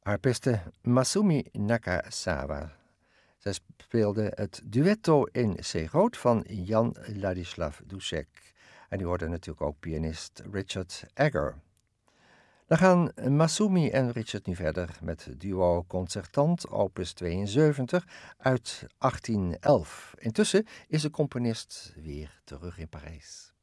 harpiste Masumi Nakasawa. Zij speelde het duetto in C groot van Jan Ladislav Dušek. En u hoorde natuurlijk ook pianist Richard Egger. Dan gaan Masumi en Richard nu verder met het duo Concertant opus 72 uit 1811. Intussen is de componist weer terug in Parijs.